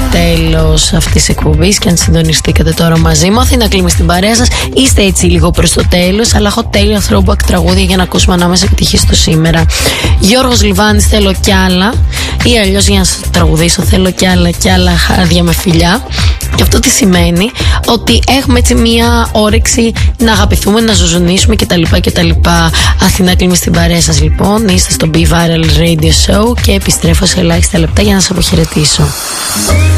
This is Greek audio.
τέλος αυτής της εκπομπής και αν συντονιστήκατε τώρα μαζί μου. Αθήνα Κλίμη στην παρέα σας. Είστε έτσι λίγο προς το τέλος, αλλά έχω τέλεια throwback τραγούδια για να ακούσουμε ανάμεσα επιτυχίες του σήμερα. Γιώργος Λιβάνης, θέλω κι άλλα, ή αλλιώς για να σας τραγουδήσω θέλω κι άλλα χάδια με φιλιά. Και αυτό τι σημαίνει? Ότι έχουμε έτσι μία όρεξη να αγαπηθούμε, να ζουζουνίσουμε κτλ. Αθηνά Κλίμη στην παρέα σας λοιπόν. Είστε στο Be Viral Radio Show και επιστρέφω σε ελάχιστα λεπτά για να σας αποχαιρετήσω.